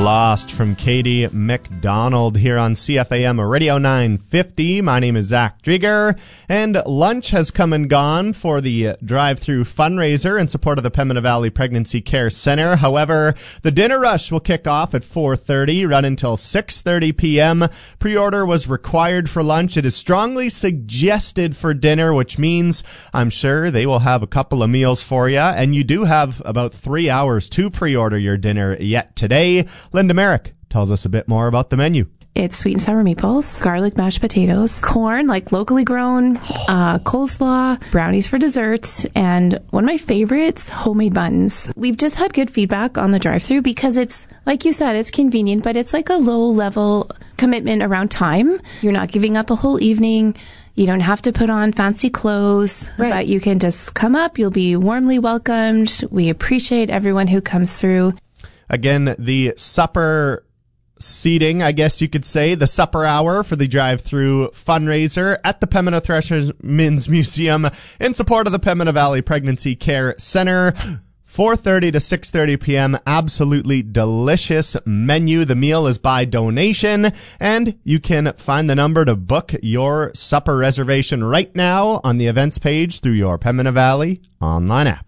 Lost from Katie McDonald here on CFAM Radio 950. My name is Zach Drieger, and lunch has come and gone for the drive-through fundraiser in support of the Pembina Valley Pregnancy Care Center. However, the dinner rush will kick off at 4:30, run until 6:30 p.m. Pre-order was required for lunch. It is strongly suggested for dinner, which means I'm sure they will have a couple of meals for you, and you do have about 3 hours to pre-order your dinner yet today. Linda Merrick tells us a bit more about the menu. It's sweet and sour meatballs, garlic mashed potatoes, corn, like locally grown, coleslaw, brownies for desserts, and one of my favorites, homemade buns. We've just had good feedback on the drive-thru because it's, like you said, it's convenient, but it's like a low-level commitment around time. You're not giving up a whole evening. You don't have to put on fancy clothes, but you can just come up. You'll be warmly welcomed. We appreciate everyone who comes through. Again, the supper seating, I guess you could say, the supper hour for the drive-through fundraiser at the Pembina Threshermen's Museum in support of the Pembina Valley Pregnancy Care Center. 4:30 to 6:30 p.m. Absolutely delicious menu. The meal is by donation, and you can find the number to book your supper reservation right now on the events page through your Pembina Valley online app.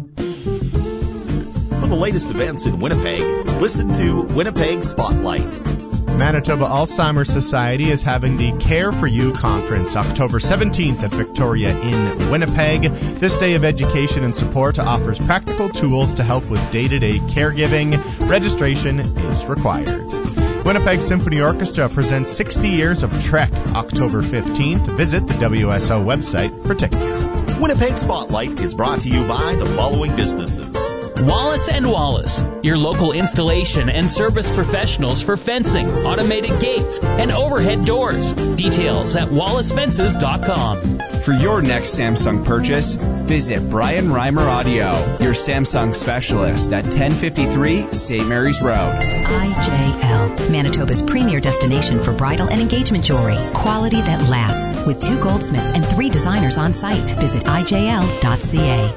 For the latest events in Winnipeg, listen to Winnipeg Spotlight. Manitoba Alzheimer's Society is having the Care for You Conference October 17th at Victoria in Winnipeg. This day of education and support offers practical tools to help with day-to-day caregiving. Registration is required. Winnipeg Symphony Orchestra presents 60 Years of Trek October 15th. Visit the WSO website for tickets. Winnipeg Spotlight is brought to you by the following businesses. Wallace & Wallace, your local installation and service professionals for fencing, automated gates, and overhead doors. Details at wallacefences.com. For your next Samsung purchase, visit Brian Reimer Audio, your Samsung specialist at 1053 St. Mary's Road. IJL, Manitoba's premier destination for bridal and engagement jewelry. Quality that lasts. With 2 goldsmiths and 3 designers on site. Visit IJL.ca.